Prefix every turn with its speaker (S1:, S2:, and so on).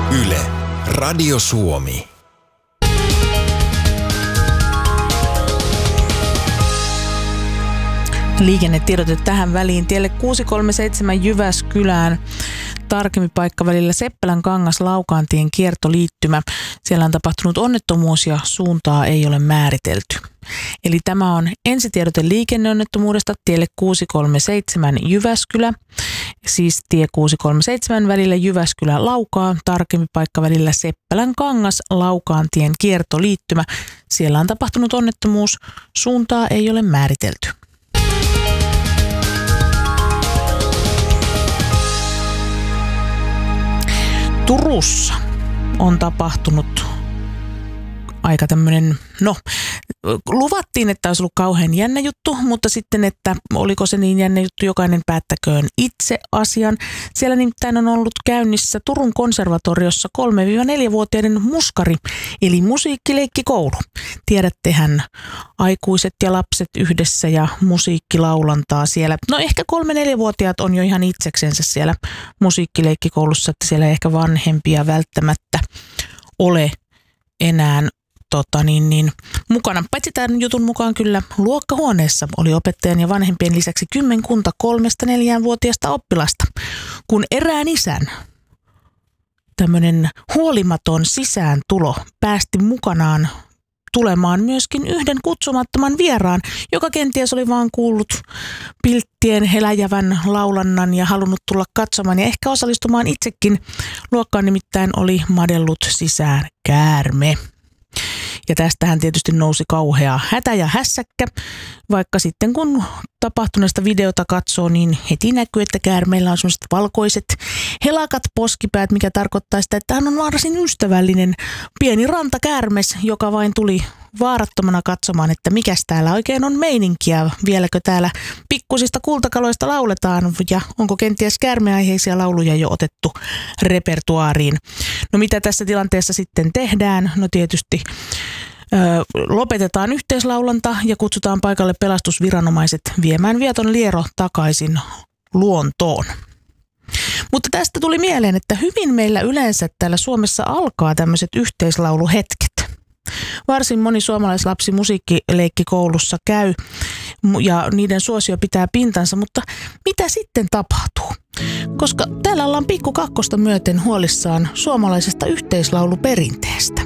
S1: Yle, Radio Suomi.
S2: Liikennetiedote tähän väliin. Tielle 637 Jyväskylään. Tarkempi paikka välillä Seppälänkangas Laukaantien kiertoliittymä. Siellä on tapahtunut onnettomuus ja suuntaa ei ole määritelty. Eli tämä on ensitiedote liikenneonnettomuudesta tielle 637 Jyväskylä. Siis tie 637 välillä Jyväskylä-Laukaa. Tarkempi paikka välillä Seppälänkangas Laukaantien kiertoliittymä. Siellä on tapahtunut onnettomuus. Suuntaa ei ole määritelty. Turussa on tapahtunut aika tämmöinen, luvattiin, että olisi ollut kauhean jännä juttu, mutta sitten, että oliko se niin jännä juttu, jokainen päättäköön itse asian. Siellä nimittäin on ollut käynnissä Turun konservatoriossa 3-4-vuotiaiden muskari, eli musiikkileikkikoulu. Tiedättehän aikuiset ja lapset yhdessä ja musiikkilaulantaa siellä. No ehkä 3-4-vuotiaat on jo ihan itseksensä siellä musiikkileikkikoulussa, että siellä ei ehkä vanhempia välttämättä ole enää mukana. Paitsi tämän jutun mukaan kyllä luokkahuoneessa oli opettajan ja vanhempien lisäksi kymmenkunta 3-4-vuotiaista oppilasta, kun erään isän tämmöinen huolimaton sisääntulo päästi mukanaan tulemaan myöskin yhden kutsumattoman vieraan, joka kenties oli vaan kuullut pilttien heläjävän laulannan ja halunnut tulla katsomaan ja ehkä osallistumaan itsekin. Luokkaan nimittäin oli madellut sisään käärme. Ja tästähän tietysti nousi kauhea hätä ja hässäkkä, vaikka sitten kun tapahtuneesta videota katsoo, niin heti näkyy, että käärmeillä on sellaiset valkoiset helakat poskipäät, mikä tarkoittaa sitä, että hän on varsin ystävällinen pieni rantakäärmes, joka vain tuli vaarattomana katsomaan, että mikäs täällä oikein on meininkiä, vieläkö täällä pikkusista kultakaloista lauletaan ja onko kenties käärmeaiheisia lauluja jo otettu repertuaariin. No mitä tässä tilanteessa sitten tehdään? No tietysti lopetetaan yhteislaulanta ja kutsutaan paikalle pelastusviranomaiset viemään vieton liero takaisin luontoon. Mutta tästä tuli mieleen, että hyvin meillä yleensä täällä Suomessa alkaa tämmöiset yhteislauluhetket. Varsin moni suomalaislapsi musiikkileikkikoulussa käy ja niiden suosio pitää pintansa, mutta mitä sitten tapahtuu? Koska täällä ollaan pikku kakkosta myöten huolissaan suomalaisesta yhteislauluperinteestä.